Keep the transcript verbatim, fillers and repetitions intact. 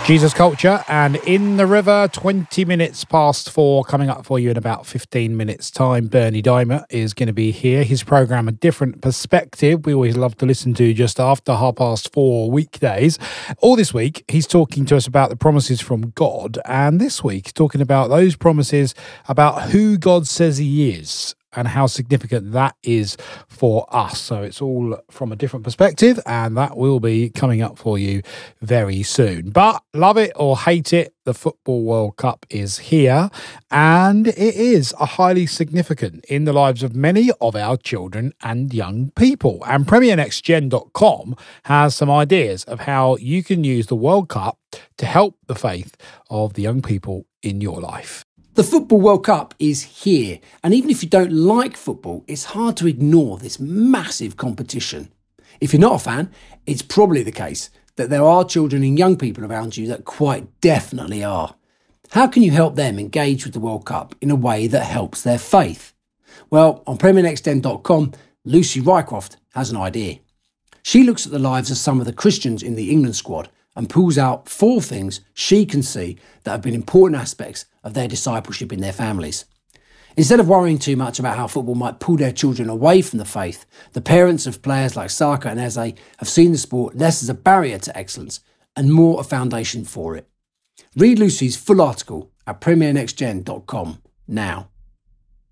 Jesus Culture and In the River, twenty minutes past four, coming up for you in about fifteen minutes' time. Bernie Dimer is going to be here. His programme, A Different Perspective, we always love to listen to just after half past four weekdays. All this week, he's talking to us about the promises from God. And this week, he's talking about those promises about who God says he is and how significant that is for us. So it's all from a different perspective, and that will be coming up for you very soon. But love it or hate it, the Football World Cup is here, and it is a highly significant in the lives of many of our children and young people. And Premier Next Gen dot com has some ideas of how you can use the World Cup to help the faith of the young people in your life. The Football World Cup is here, and even if you don't like football, it's hard to ignore this massive competition. If you're not a fan, it's probably the case that there are children and young people around you that quite definitely are. How can you help them engage with the World Cup in a way that helps their faith? Well, on Premier Next Gen dot com, Lucy Rycroft has an idea. She looks at the lives of some of the Christians in the England squad and pulls out four things she can see that have been important aspects of their discipleship in their families. Instead of worrying too much about how football might pull their children away from the faith, the parents of players like Saka and Eze have seen the sport less as a barrier to excellence and more a foundation for it. Read Lucy's full article at Premier Next Gen dot com now.